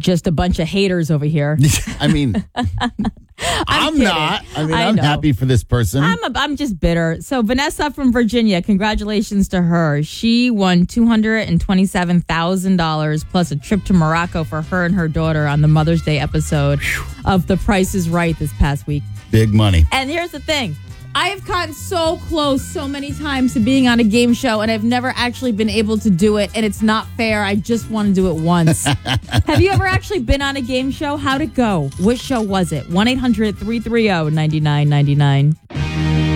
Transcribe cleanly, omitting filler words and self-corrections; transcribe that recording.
just a bunch of haters over here. I mean, I'm not. I mean, I'm happy for this person. I'm just bitter. So Vanessa from Virginia, congratulations to her. She won $227,000 plus a trip to Morocco for her and her daughter on the Mother's Day episode of The Price is Right this past week. Big money. And here's the thing. I have gotten so close so many times to being on a game show, and I've never actually been able to do it, and it's not fair. I just want to do it once. Have you ever actually been on a game show? How'd it go? Which show was it? 1-800-330-9999.